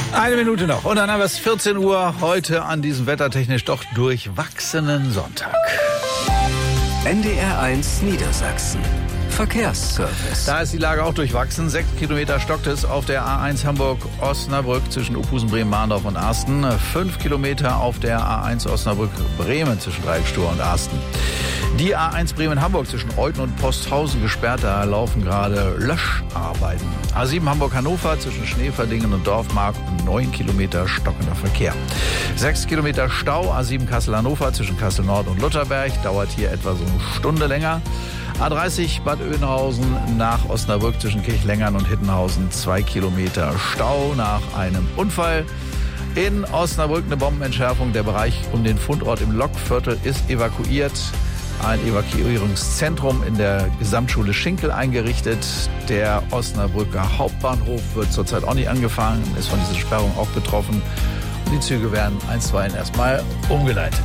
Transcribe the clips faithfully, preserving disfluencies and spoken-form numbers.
Eine Minute noch und dann haben wir es vierzehn Uhr heute an diesem wettertechnisch doch durchwachsenen Sonntag. N D R eins Niedersachsen. Verkehrsservice. Da ist die Lage auch durchwachsen. Sechs Kilometer stockt es auf der A eins Hamburg-Osnabrück zwischen Opusen, Bremen, Mahndorf und Arsten. Fünf Kilometer auf der A eins Osnabrück-Bremen zwischen Dreieckstor und Arsten. Die A eins Bremen-Hamburg zwischen Euthen und Posthausen gesperrt. Da laufen gerade Löscharbeiten. A sieben Hamburg-Hannover zwischen Schneeverdingen und Dorfmark. Neun Kilometer stockender Verkehr. Sechs Kilometer Stau. A sieben Kassel-Hannover zwischen Kassel-Nord und Lutherberg. Dauert hier etwa so eine Stunde länger. A dreißig Bad Oeynhausen nach Osnabrück zwischen Kirchlengern und Hittenhausen. Zwei Kilometer Stau nach einem Unfall. In Osnabrück eine Bombenentschärfung. Der Bereich um den Fundort im Lokviertel ist evakuiert. Ein Evakuierungszentrum in der Gesamtschule Schinkel eingerichtet. Der Osnabrücker Hauptbahnhof wird zurzeit auch nicht angefahren, ist von dieser Sperrung auch betroffen. Und die Züge werden einstweilen erstmal umgeleitet.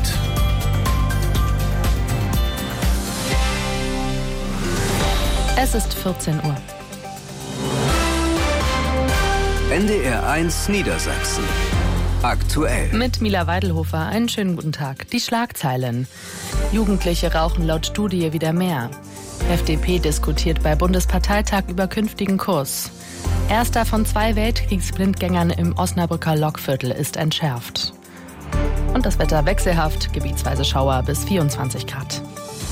Es ist vierzehn Uhr. N D R eins Niedersachsen. Aktuell. Mit Mila Weidelhofer, einen schönen guten Tag. Die Schlagzeilen. Jugendliche rauchen laut Studie wieder mehr. F D P diskutiert bei Bundesparteitag über künftigen Kurs. Erster von zwei Weltkriegsblindgängern im Osnabrücker Lokviertel ist entschärft. Und das Wetter wechselhaft, gebietsweise Schauer bis vierundzwanzig Grad.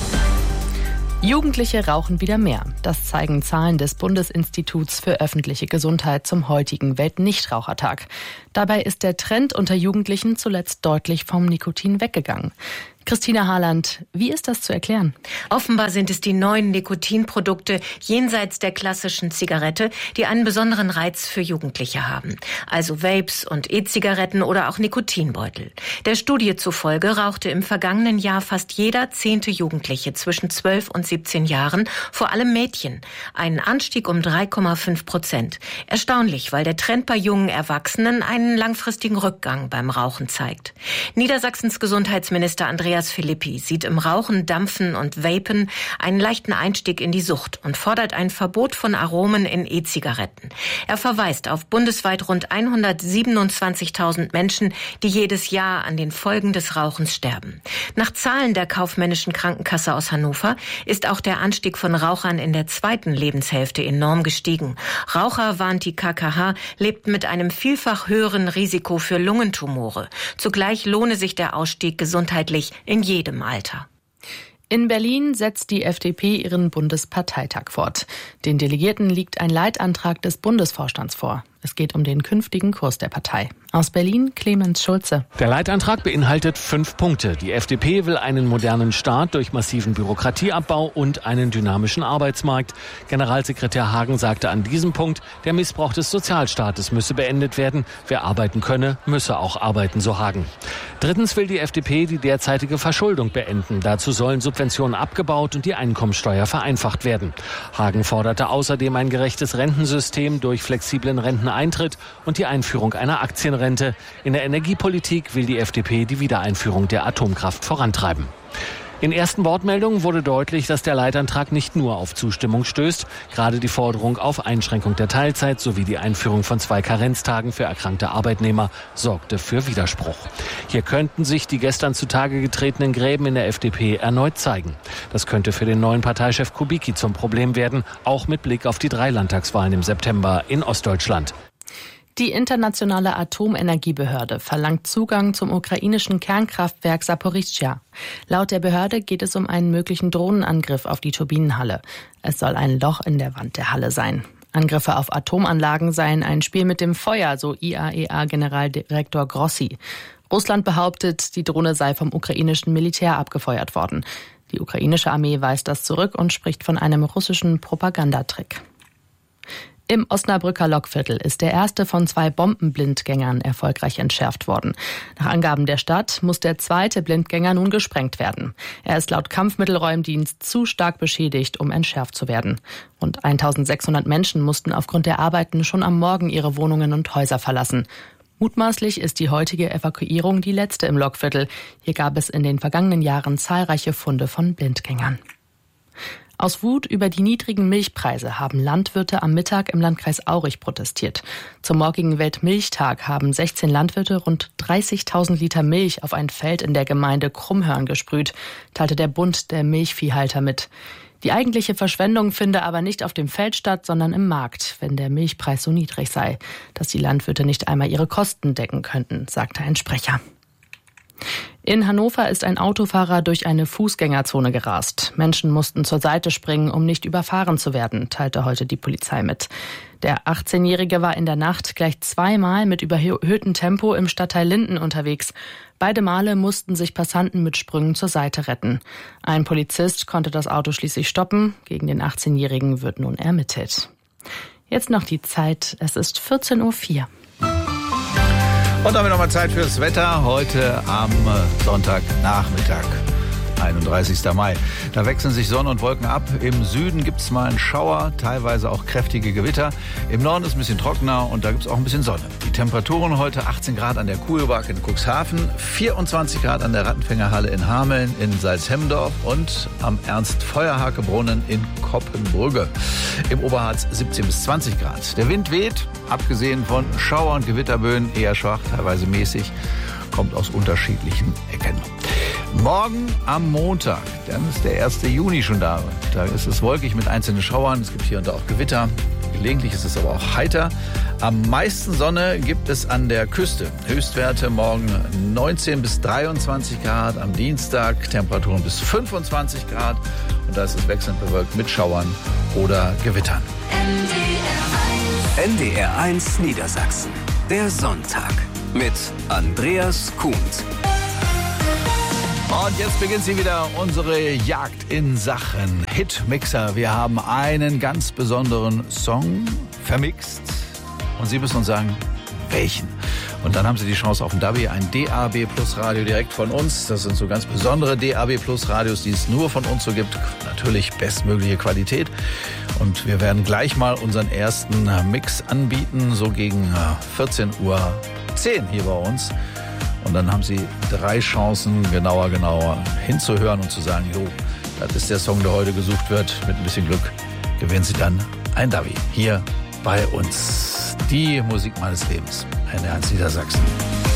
Jugendliche rauchen wieder mehr. Das zeigen Zahlen des Bundesinstituts für öffentliche Gesundheit zum heutigen Weltnichtrauchertag. Dabei ist der Trend unter Jugendlichen zuletzt deutlich vom Nikotin weggegangen. Christina Harland, wie ist das zu erklären? Offenbar sind es die neuen Nikotinprodukte jenseits der klassischen Zigarette, die einen besonderen Reiz für Jugendliche haben. Also Vapes und E-Zigaretten oder auch Nikotinbeutel. Der Studie zufolge rauchte im vergangenen Jahr fast jeder zehnte Jugendliche zwischen zwölf und siebzehn Jahren, vor allem Mädchen. Ein Anstieg um drei Komma fünf Prozent. Erstaunlich, weil der Trend bei jungen Erwachsenen einen langfristigen Rückgang beim Rauchen zeigt. Niedersachsens Gesundheitsminister Andreas Philippi sieht im Rauchen, Dampfen und Vapen einen leichten Einstieg in die Sucht und fordert ein Verbot von Aromen in E-Zigaretten. Er verweist auf bundesweit rund hundertsiebenundzwanzigtausend Menschen, die jedes Jahr an den Folgen des Rauchens sterben. Nach Zahlen der Kaufmännischen Krankenkasse aus Hannover ist auch der Anstieg von Rauchern in der zweiten Lebenshälfte enorm gestiegen. Raucher, warnt die K K H, lebten mit einem vielfach höheren Risiko für Lungentumore. Zugleich lohne sich der Ausstieg gesundheitlich in jedem Alter. In Berlin setzt die F D P ihren Bundesparteitag fort. Den Delegierten liegt ein Leitantrag des Bundesvorstands vor. Es geht um den künftigen Kurs der Partei. Aus Berlin Clemens Schulze. Der Leitantrag beinhaltet fünf Punkte. Die F D P will einen modernen Staat durch massiven Bürokratieabbau und einen dynamischen Arbeitsmarkt. Generalsekretär Hagen sagte an diesem Punkt, der Missbrauch des Sozialstaates müsse beendet werden. Wer arbeiten könne, müsse auch arbeiten, so Hagen. Drittens will die F D P die derzeitige Verschuldung beenden. Dazu sollen Subventionen abgebaut und die Einkommensteuer vereinfacht werden. Hagen forderte außerdem ein gerechtes Rentensystem durch flexiblen Renteneintritt und die Einführung einer Aktienrente. In der Energiepolitik will die F D P die Wiedereinführung der Atomkraft vorantreiben. In ersten Wortmeldungen wurde deutlich, dass der Leitantrag nicht nur auf Zustimmung stößt. Gerade die Forderung auf Einschränkung der Teilzeit sowie die Einführung von zwei Karenztagen für erkrankte Arbeitnehmer sorgte für Widerspruch. Hier könnten sich die gestern zutage getretenen Gräben in der F D P erneut zeigen. Das könnte für den neuen Parteichef Kubicki zum Problem werden, auch mit Blick auf die drei Landtagswahlen im September in Ostdeutschland. Die internationale Atomenergiebehörde verlangt Zugang zum ukrainischen Kernkraftwerk Saporischschja. Laut der Behörde geht es um einen möglichen Drohnenangriff auf die Turbinenhalle. Es soll ein Loch in der Wand der Halle sein. Angriffe auf Atomanlagen seien ein Spiel mit dem Feuer, so I A E A-Generaldirektor Grossi. Russland behauptet, die Drohne sei vom ukrainischen Militär abgefeuert worden. Die ukrainische Armee weist das zurück und spricht von einem russischen Propagandatrick. Im Osnabrücker Lokviertel ist der erste von zwei Bombenblindgängern erfolgreich entschärft worden. Nach Angaben der Stadt muss der zweite Blindgänger nun gesprengt werden. Er ist laut Kampfmittelräumdienst zu stark beschädigt, um entschärft zu werden. Rund eintausendsechshundert Menschen mussten aufgrund der Arbeiten schon am Morgen ihre Wohnungen und Häuser verlassen. Mutmaßlich ist die heutige Evakuierung die letzte im Lokviertel. Hier gab es in den vergangenen Jahren zahlreiche Funde von Blindgängern. Aus Wut über die niedrigen Milchpreise haben Landwirte am Mittag im Landkreis Aurich protestiert. Zum morgigen Weltmilchtag haben sechzehn Landwirte rund dreißigtausend Liter Milch auf ein Feld in der Gemeinde Krummhörn gesprüht, teilte der Bund der Milchviehhalter mit. Die eigentliche Verschwendung finde aber nicht auf dem Feld statt, sondern im Markt, wenn der Milchpreis so niedrig sei, dass die Landwirte nicht einmal ihre Kosten decken könnten, sagte ein Sprecher. In Hannover ist ein Autofahrer durch eine Fußgängerzone gerast. Menschen mussten zur Seite springen, um nicht überfahren zu werden, teilte heute die Polizei mit. Der achtzehnjährige war in der Nacht gleich zweimal mit überhöhtem Tempo im Stadtteil Linden unterwegs. Beide Male mussten sich Passanten mit Sprüngen zur Seite retten. Ein Polizist konnte das Auto schließlich stoppen. Gegen den achtzehnjährigen wird nun ermittelt. Jetzt noch die Zeit. Es ist vierzehn Uhr vier. Und damit nochmal Zeit fürs Wetter. Heute am Sonntagnachmittag, einunddreißigster Mai. Da wechseln sich Sonne und Wolken ab. Im Süden gibt es mal einen Schauer, teilweise auch kräftige Gewitter. Im Norden ist es ein bisschen trockener und da gibt es auch ein bisschen Sonne. Die Temperaturen heute achtzehn Grad an der Kugelbach in Cuxhaven, vierundzwanzig Grad an der Rattenfängerhalle in Hameln, in Salzhemdorf und am Ernst-Feuerhake-Brunnen in Koppenbrügge. Im Oberharz siebzehn bis zwanzig Grad. Der Wind weht, abgesehen von Schauer- und Gewitterböen, eher schwach, teilweise mäßig, kommt aus unterschiedlichen Ecken. Morgen am Montag, dann ist der erste Juni schon da. Da ist es wolkig mit einzelnen Schauern. Es gibt hier und da auch Gewitter. Gelegentlich ist es aber auch heiter. Am meisten Sonne gibt es an der Küste. Höchstwerte morgen neunzehn bis dreiundzwanzig Grad. Am Dienstag Temperaturen bis fünfundzwanzig Grad. Und da ist es wechselnd bewölkt mit Schauern oder Gewittern. N D R eins Niedersachsen. Der Sonntag mit Andreas Kuhnt. Und jetzt beginnt sie wieder, unsere Jagd in Sachen Hitmixer. Wir haben einen ganz besonderen Song vermixt und Sie müssen uns sagen, welchen. Und dann haben Sie die Chance auf ein Dabi, ein D A B Plus Radio direkt von uns. Das sind so ganz besondere D A B Plus Radios, die es nur von uns so gibt. Natürlich bestmögliche Qualität. Und wir werden gleich mal unseren ersten Mix anbieten, so gegen vierzehn Uhr zehn hier bei uns. Und dann haben Sie drei Chancen, genauer, genauer hinzuhören und zu sagen, jo, das ist der Song, der heute gesucht wird. Mit ein bisschen Glück gewinnen Sie dann ein Dabi hier bei uns. Die Musik meines Lebens. N D R eins Niedersachsen.